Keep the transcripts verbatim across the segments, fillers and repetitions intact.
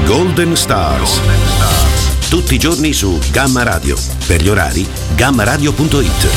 Golden Stars. Tutti i giorni su Gamma Radio. Per gli orari, gamma radio punto it.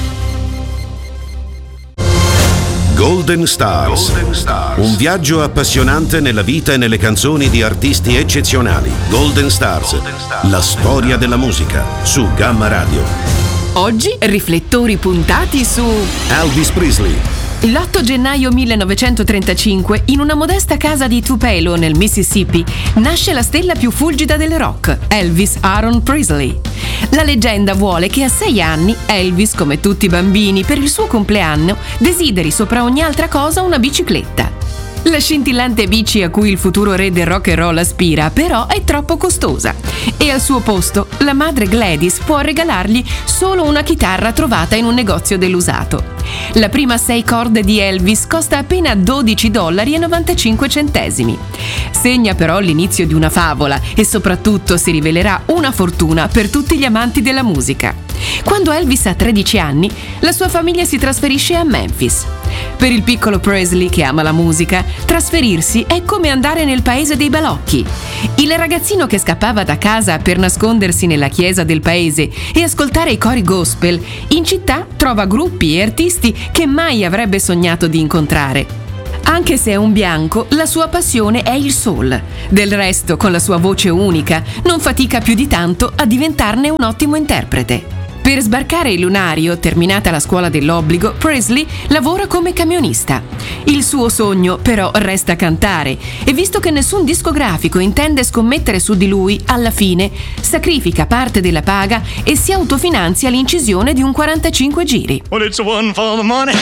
Golden Stars. Golden Stars. Un viaggio appassionante nella vita e nelle canzoni di artisti eccezionali. Golden Stars. Golden Stars. La storia della musica su Gamma Radio. Oggi riflettori puntati su Elvis Presley. L'otto gennaio millenovecentotrentacinque, in una modesta casa di Tupelo, nel Mississippi, nasce la stella più fulgida del rock, Elvis Aaron Presley. La leggenda vuole che a sei anni Elvis, come tutti i bambini, per il suo compleanno, desideri sopra ogni altra cosa una bicicletta. La scintillante bici a cui il futuro re del rock and roll aspira, però, è troppo costosa e al suo posto la madre Gladys può regalargli solo una chitarra trovata in un negozio dell'usato. La prima sei corde di Elvis costa appena dodici dollari e novantacinque centesimi. Segna però l'inizio di una favola e soprattutto si rivelerà una fortuna per tutti gli amanti della musica. Quando Elvis ha tredici anni, la sua famiglia si trasferisce a Memphis. Per il piccolo Presley, che ama la musica, trasferirsi è come andare nel paese dei balocchi. Il ragazzino che scappava da casa per nascondersi nella chiesa del paese e ascoltare i cori gospel, in città trova gruppi e artisti che mai avrebbe sognato di incontrare. Anche se è un bianco, la sua passione è il soul. Del resto, con la sua voce unica, non fatica più di tanto a diventarne un ottimo interprete. Per sbarcare il lunario, terminata la scuola dell'obbligo, Presley lavora come camionista. Il suo sogno, però, resta cantare e visto che nessun discografico intende scommettere su di lui, alla fine sacrifica parte della paga e si autofinanzia l'incisione di un quarantacinque giri. Well, it's one for the money,